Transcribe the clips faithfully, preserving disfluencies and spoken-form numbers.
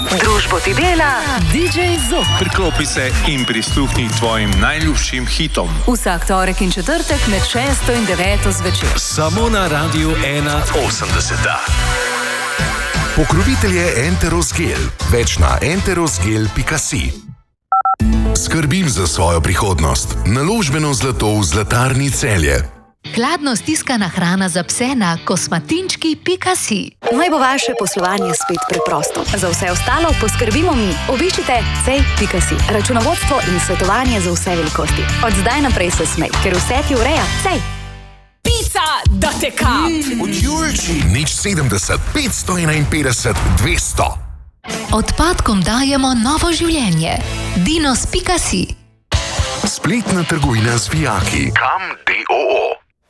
Družbo ti dela D J Zop. Priklopi se in prisluhni tvojim najljubšim hitom. Vsak torek in četrtek med šesto in deveto zvečer. Samo na Radiu ena osemdeset. Pokrovitelj je Enterosgel. Več na enterosgel pika si. Skrbim za svojo prihodnost. Naložbeno zlato v Zlatarni Celje. Hladno stiskana hrana za pse na kosmatinčki pika si. Naj bo vaše poslovanje spet preprosto. Za vse ostalo poskrbimo mi. Obiščite cej pika si. Računovodstvo in svetovanje za vse velikosti. Od zdaj naprej se smej, ker vse ti ureja cej. Pica, da te kap! Od Julči. Nič sedemdeset, petsto enainpetdeset, dvesto. Odpadkom dajemo novo življenje. Dinos pika si. Spletna trgovina z vijaki. Kam D O O.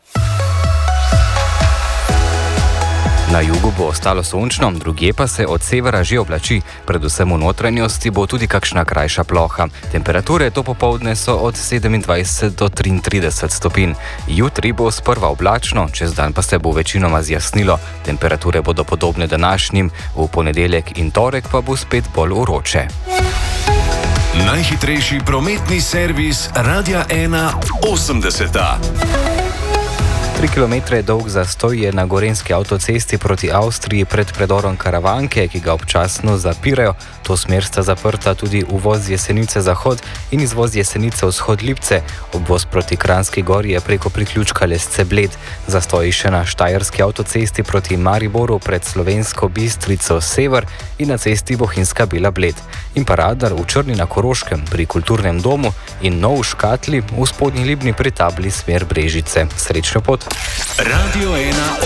Na jugu bo ostalo sončno, drugje pa se od severa že oblači. Predvsem v notranjosti bo tudi kakšna krajša ploha. Temperature to popoldne so od sedemindvajset do triintrideset stopinj. Jutri bo sprva oblačno, čez dan pa se bo večinoma zjasnilo. Temperature bodo podobne današnjim, v ponedeljek in torek pa bo spet bolj vroče. Najhitrejši prometni servis Radia ena osemdeset. Tri kilometre dolg zastoj je na gorenjski avtocesti proti Avstriji pred predorom Karavanke, ki ga občasno zapirajo. To smer sta zaprta tudi uvoz Jesenice Zahod in izvoz Jesenice Vzhod Lipce. Obvoz proti Kranjski Gori je preko priključka Lesce Bled. Zastoji še na štajerski avtocesti proti Mariboru pred Slovensko Bistrico Sever in na cesti Bohinjska Bila Bled. In pa radar v Črni na Koroškem pri Kulturnem domu in nov v Škatli v Spodnji Libni pri tabli smer Brežice. Srečno pot! Radio ena